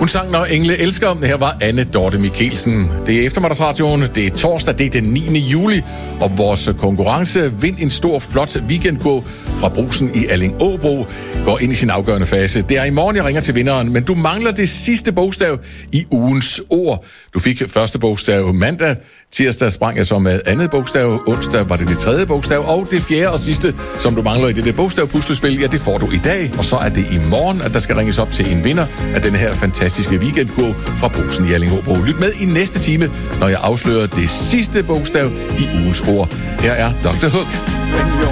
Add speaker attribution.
Speaker 1: Hun sang Når engle elsker. Her var Anne Dorte Mikkelsen. Det er eftermiddagsradioen. Det er torsdag, det er den 9. juli. Og vores konkurrence Vind en stor, flot weekendgå fra Brugsen i Alling-Åbro går ind i sin afgørende fase. Det er i morgen, jeg ringer til vinderen, men du mangler det sidste bogstav i ugens ord. Du fik første bogstav mandag. Tirsdag sprang jeg så med andet bogstav. Onsdag var det tredje bogstav. Og det fjerde og sidste, som du mangler i det bogstav-puslespil, ja, det får du i dag. Og så er det i morgen, at der skal ringes op til en vinder af denne her fantastiske weekendkurv fra Brugsen i Alling-Åbro. Lyt med i næste time, når jeg afslører det sidste bogstav i ugens ord. Her er Dr. Hook.